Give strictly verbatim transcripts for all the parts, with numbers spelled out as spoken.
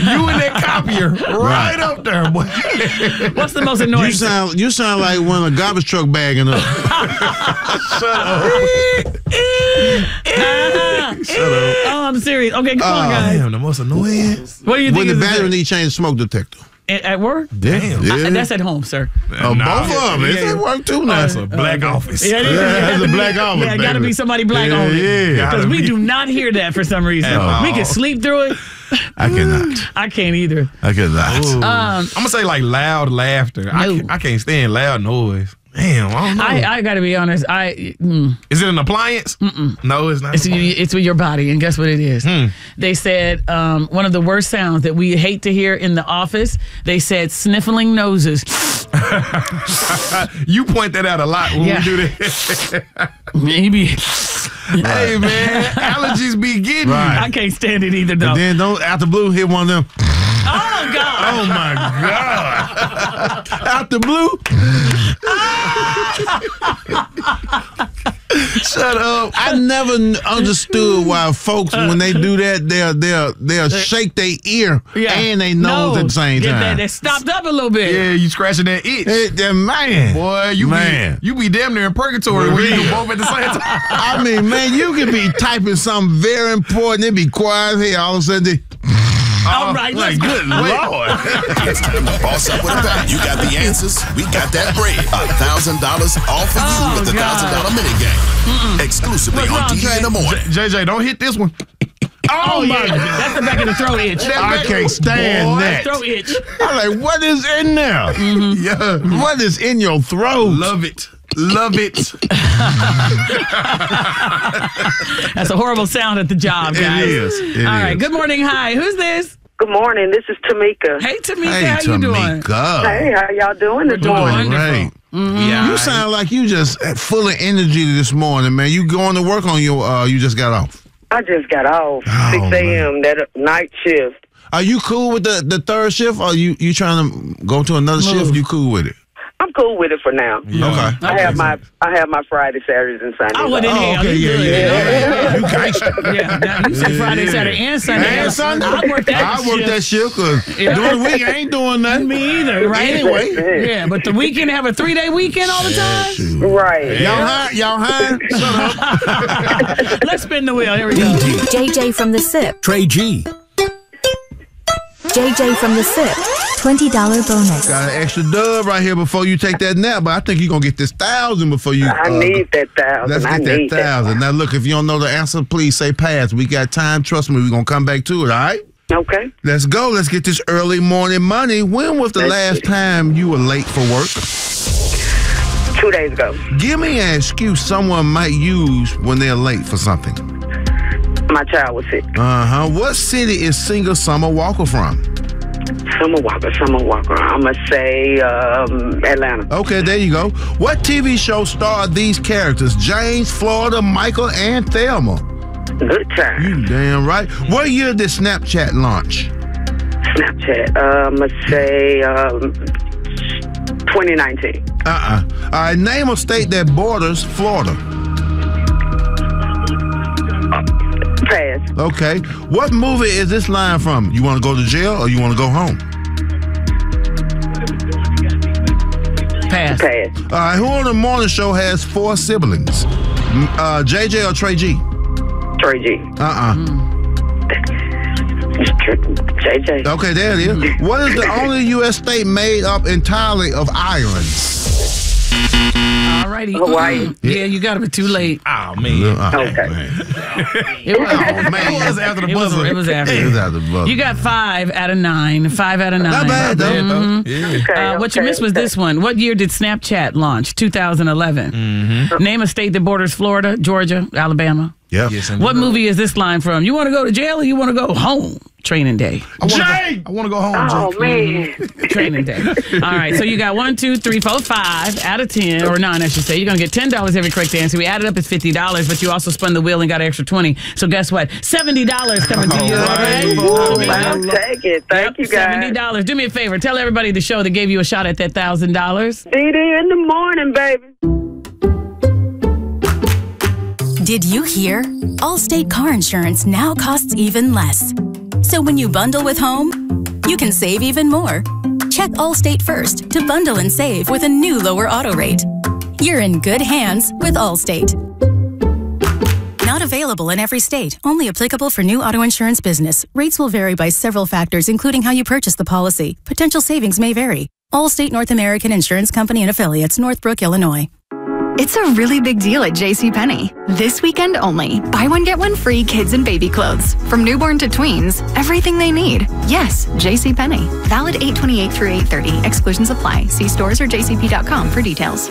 You and that copier right up there, boy. What's the most annoying? You sound you sound like when a garbage truck bagging up. Shut up. Shut up. Oh, I'm serious. Okay, come on, guys. Damn, the most annoying. What do you think When the is battery the- need change smoke detector. at, at work? Damn. Yeah. I, that's at home, sir. Oh, Nah, both of them. It's yeah. at work too now. That's a black office. Yeah, it is. Yeah, It that's has a to be- black office, Yeah, it got to baby. be somebody black Yeah, on it. yeah. Because we Gotta do be. not hear that for some reason. At all. We can sleep through it. I cannot. I can't either. I cannot. Ooh. Um, I'm gonna say like loud laughter. I, No. can't, I can't stand loud noise. Damn, I don't know. I, I got to be honest. I mm, Is it an appliance? Mm-mm. No, it's not. it's, an appliance. it's with your body, and guess what it is? Hmm. They said um, one of the worst sounds that we hate to hear in the office. They said sniffling noses. You point that out a lot when Yeah. we do that. Maybe Hey man, allergies be getting you. Right. I can't stand it either, though. And then don't out the blue hit one of them. Oh God! Oh my God. Out the blue. Shut up. I never n- understood why folks when they do that they'll they'll they'll shake their ear and they nose No. at the same Get time. That, that stopped up a little bit. Yeah, you scratching that itch. Hey, that man. Boy, you Man. be you be damn near in purgatory when you do Real. both at the same time. I mean, man, you could be typing something very important, it be quiet here, all of a sudden they, All right, let's like, go. good Lord. It's time to boss up with a bet. You got the answers. We got that bread. A thousand dollars all for you Oh, with the God. thousand dollar mini game. Exclusively What's on wrong, D Trey? in the morning. J J, don't hit this one. Oh, my God. That's the back of the throat itch. I can't stand Boy, that. throat itch. I'm like, what is in there? Yeah. What is in your throat? Love it. Love it. That's a horrible sound at the job, It guys. is. It All right. is. Good morning. Hi. Who's this? Good morning. This is Tamika. Hey, Tamika. Hey, how you doing? Tamika. Hey, how y'all doing this doing morning? wonderful. Great. Yeah. You sound like you just full of energy this morning, man. You going to work on your, uh, you just got off. I just got off. Oh, six a.m. that night shift. Are you cool with the, the third shift, or you, you trying to go to another Move. shift? You cool with it? I'm cool with it for now. Okay. I have my I have my Friday, Saturdays, and Sundays. Oh, well, then, off. hell, okay, you yeah, good. yeah, yeah. You gangster. Yeah, now you said Friday, Saturday, and Sunday. And Sunday. I work that I work shift. that shift because Yeah. during the week I ain't doing nothing. Me either, right? Anyway. Yeah, but the weekend have a three-day weekend all the time? Right. Y'all high? Y'all high? Shut up. Let's spin the wheel. Here we go. J J from the S I P. Trey G. J J from the S I P. twenty dollars bonus. Got an extra dub right here before you take that nap, but I think you're going to get this thousand before you. I uh, need that thousand. Let's I get that need thousand. Now, look, if you don't know the answer, please say pass. We got time. Trust me, we're going to come back to it, all right? that. Okay. Let's go. Let's get this early morning money. When was the Let's last get it. time you were late for work? Two days ago. Give me an excuse someone might use when they're late for something. My child was sick. Uh-huh. What city is singer Summer Walker from? Summer Walker, Summer Walker. I'm going to say um, Atlanta. Okay, there you go. What T V show starred these characters? James, Florida, Michael, and Thelma. Good time. You damn right. What year did Snapchat launch? Snapchat. Uh, I'm going to say um, twenty nineteen. Uh-uh. All right, name a state that borders Florida. Pass. Okay. What movie is this line from? You want to go to jail or you want to go home? Pass. Pass. All right, who on the morning show has four siblings? M- Uh, J J or Trey G? Trey G. Uh-uh. J J. Okay, there it is. What is the only U S state made up entirely of islands? All righty. Hawaii. Yeah, you got to be too late. Oh man. Uh, Okay. man. It was, Oh, man. It was after the it was, buzzer. it was after. It was out the buzzer. You got five out of nine. Five out of nine. Not bad, though. Mhm. Yeah. Okay, Uh, what you okay, missed was okay. this one. What year did Snapchat launch? two thousand eleven. Mm-hmm. Name a state that borders Florida, Georgia, Alabama. Yep. Yes, and What movie is this line from? You want to go to jail or you want to go home? Training Day. I wanna Jay! go, I want to go home, Oh, Jake. man. Training Day. All right, so you got one, two, three, four, five out of ten, or nine, I should say. You're going to get ten dollars every correct answer. We added up as fifty dollars, but you also spun the wheel and got an extra twenty. So guess what? seventy dollars coming to you. All All right. right? All right. I'll take it. Thank you, guys. seventy dollars. Do me a favor. Tell everybody the show that gave you a shot at that one thousand dollars. Be there in the morning, baby. Did you hear? Allstate car insurance now costs even less. So when you bundle with home, you can save even more. Check Allstate first to bundle and save with a new lower auto rate. You're in good hands with Allstate. Not available in every state. Only applicable for new auto insurance business. Rates will vary by several factors, including how you purchase the policy. Potential savings may vary. Allstate North American Insurance Company and Affiliates, Northbrook, Illinois. It's a really big deal at JCPenney. This weekend only. Buy one, get one free kids and baby clothes. From newborn to tweens, everything they need. Yes, JCPenney. Valid eight twenty-eight through eight thirty. Exclusions apply. See stores or j c p dot com for details.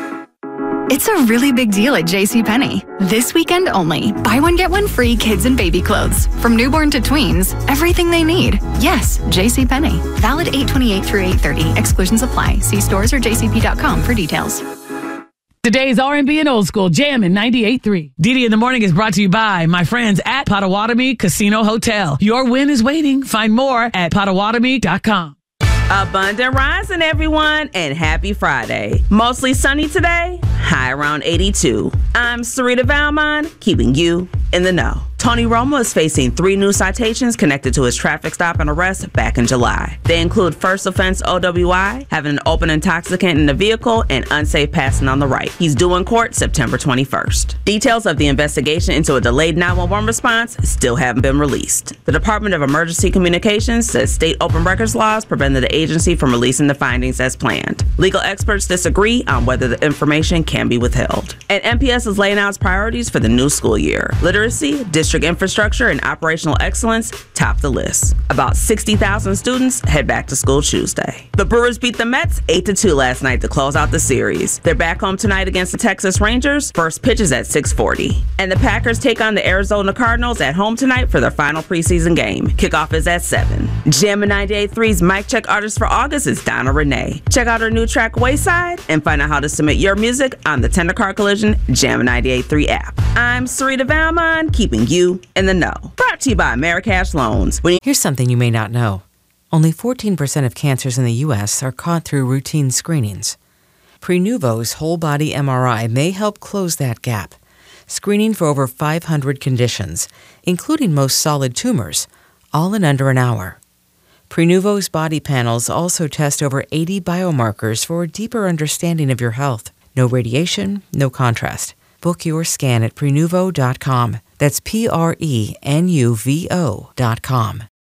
It's a really big deal at JCPenney. This weekend only. Buy one, get one free kids and baby clothes. From newborn to tweens, everything they need. Yes, JCPenney. Valid eight twenty-eight through eight thirty. Exclusions apply. See stores or j c p dot com for details. Today's R and B and Old School Jammin' ninety-eight point three. Didi in the Morning is brought to you by my friends at Potawatomi Casino Hotel. Your win is waiting. Find more at potawatomi dot com. Abundant rising, everyone, and happy Friday. Mostly sunny today, high around eighty-two. I'm Sarita Valmont, keeping you in the know. Tony Romo is facing three new citations connected to his traffic stop and arrest back in July. They include first offense O W I, having an open intoxicant in the vehicle, and unsafe passing on the right. He's due in court September twenty-first. Details of the investigation into a delayed nine one one response still haven't been released. The Department of Emergency Communications says state open records laws prevented the agency from releasing the findings as planned. Legal experts disagree on whether the information can be withheld. And M P S is laying out its priorities for the new school year. Literacy, district infrastructure, and operational excellence top the list. About sixty thousand students head back to school Tuesday. The Brewers beat the Mets eight to two last night to close out the series. They're back home tonight against the Texas Rangers. First pitch is at six forty. And the Packers take on the Arizona Cardinals at home tonight for their final preseason game. Kickoff is at seven. Jammin' ninety-eight point three's Mic Check artist for August is Donna Renee. Check out her new track Wayside and find out how to submit your music on the Tender Car Collision Jammin' ninety-eight point three app. I'm Sarita Valmont, keeping you in the know. Brought to you by Americash Loans. When Here's something you may not know. Only fourteen percent of cancers in the U S are caught through routine screenings. Prenuvo's whole-body M R I may help close that gap, screening for over five hundred conditions, including most solid tumors, all in under an hour. Prenuvo's body panels also test over eighty biomarkers for a deeper understanding of your health. No radiation, no contrast. Book your scan at prenuvo dot com. That's P R E N U V O dot com.